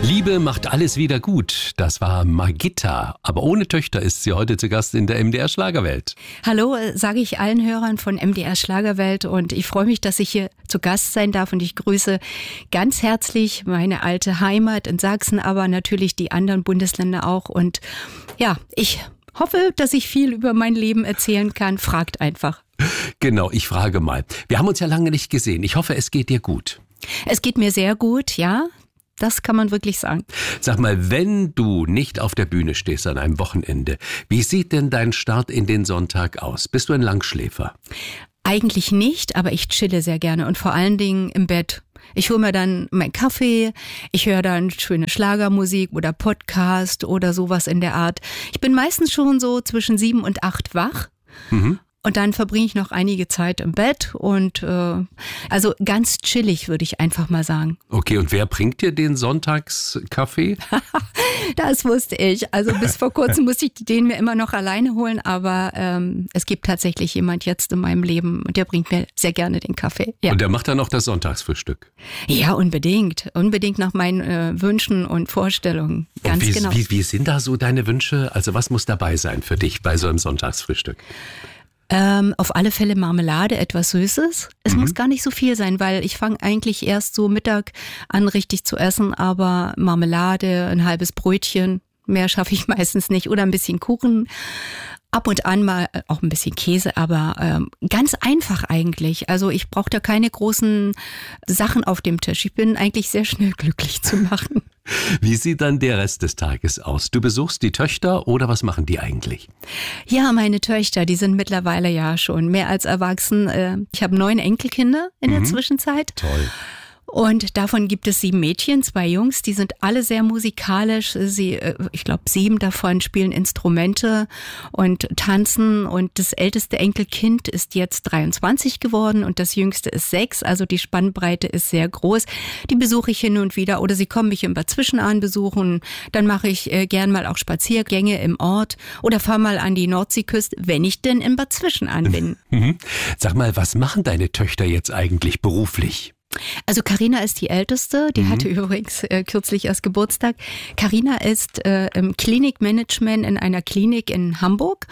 Liebe macht alles wieder gut. Das war Margitta. Aber ohne Töchter ist sie heute zu Gast in der MDR Schlagerwelt. Hallo, sage ich allen Hörern von MDR Schlagerwelt, und ich freue mich, dass ich hier zu Gast sein darf, und ich grüße ganz herzlich meine alte Heimat in Sachsen, aber natürlich die anderen Bundesländer auch. Und ja, ich hoffe, dass ich viel über mein Leben erzählen kann. Fragt einfach. Genau, ich frage mal. Wir haben uns ja lange nicht gesehen. Ich hoffe, es geht dir gut. Es geht mir sehr gut, ja. Das kann man wirklich sagen. Sag mal, wenn du nicht auf der Bühne stehst an einem Wochenende, wie sieht denn dein Start in den Sonntag aus? Bist du ein Langschläfer? Eigentlich nicht, aber ich chille sehr gerne und vor allen Dingen im Bett. Ich hole mir dann meinen Kaffee, ich höre dann schöne Schlagermusik oder Podcast oder sowas in der Art. Ich bin meistens schon so zwischen 7 und 8 wach. Mhm. Und dann verbringe ich noch einige Zeit im Bett und also ganz chillig, würde ich einfach mal sagen. Okay, und wer bringt dir den Sonntagskaffee? Das wusste ich. Also bis vor kurzem musste ich den mir immer noch alleine holen, aber es gibt tatsächlich jemand jetzt in meinem Leben, und der bringt mir sehr gerne den Kaffee. Ja. Und der macht dann auch das Sonntagsfrühstück? Ja, unbedingt. Unbedingt nach meinen Wünschen und Vorstellungen. Ganz genau. Wie sind da so deine Wünsche? Also was muss dabei sein für dich bei so einem Sonntagsfrühstück? Auf alle Fälle Marmelade, etwas Süßes. Es muss gar nicht so viel sein, weil ich fange eigentlich erst so Mittag an, richtig zu essen, aber Marmelade, ein halbes Brötchen, mehr schaffe ich meistens nicht, oder ein bisschen Kuchen. Ab und an mal auch ein bisschen Käse, aber ganz einfach eigentlich. Also ich brauche da keine großen Sachen auf dem Tisch. Ich bin eigentlich sehr schnell glücklich zu machen. Wie sieht dann der Rest des Tages aus? Du besuchst die Töchter oder was machen die eigentlich? Ja, meine Töchter, die sind mittlerweile ja schon mehr als erwachsen. Ich habe 9 Enkelkinder in der Zwischenzeit. Toll. Und davon gibt es 7 Mädchen, 2 Jungs, die sind alle sehr musikalisch. Ich glaube, 7 davon spielen Instrumente und tanzen, und das älteste Enkelkind ist jetzt 23 geworden und das jüngste ist 6, also die Spannbreite ist sehr groß. Die besuche ich hin und wieder, oder sie kommen mich im Bad Zwischenahn besuchen. Dann mache ich gern mal auch Spaziergänge im Ort oder fahre mal an die Nordseeküste, wenn ich denn im Bad Zwischenahn bin. Sag mal, was machen deine Töchter jetzt eigentlich beruflich? Also Carina ist die Älteste, die hatte übrigens kürzlich erst Geburtstag. Carina ist im Klinikmanagement in einer Klinik in Hamburg.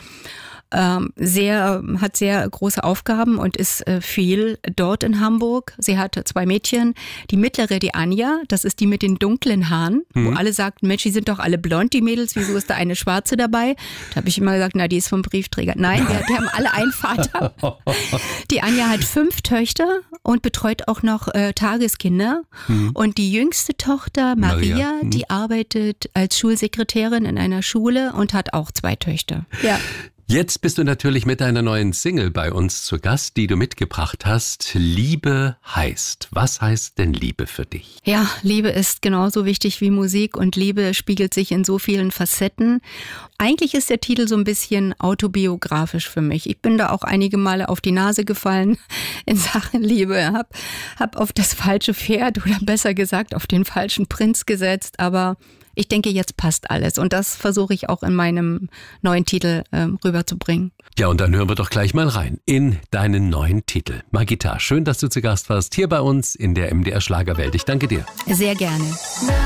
Hat sehr große Aufgaben und ist viel dort in Hamburg. Sie hat 2 Mädchen. Die mittlere, die Anja, das ist die mit den dunklen Haaren, wo alle sagten, Mensch, die sind doch alle blond, die Mädels, wieso ist da eine schwarze dabei? Da habe ich immer gesagt, na, die ist vom Briefträger. Nein, die haben alle einen Vater. Die Anja hat 5 Töchter und betreut auch noch Tageskinder. Und die jüngste Tochter, Maria, die arbeitet als Schulsekretärin in einer Schule und hat auch 2 Töchter. Ja. Jetzt bist du natürlich mit deiner neuen Single bei uns zu Gast, die du mitgebracht hast. Liebe heißt. Was heißt denn Liebe für dich? Ja, Liebe ist genauso wichtig wie Musik, und Liebe spiegelt sich in so vielen Facetten. Eigentlich ist der Titel so ein bisschen autobiografisch für mich. Ich bin da auch einige Male auf die Nase gefallen in Sachen Liebe. Hab auf das falsche Pferd, oder besser gesagt auf den falschen Prinz gesetzt, aber ich denke, jetzt passt alles, und das versuche ich auch in meinem neuen Titel rüberzubringen. Ja, und dann hören wir doch gleich mal rein in deinen neuen Titel. Margitta, schön, dass du zu Gast warst hier bei uns in der MDR Schlagerwelt. Ich danke dir. Sehr gerne.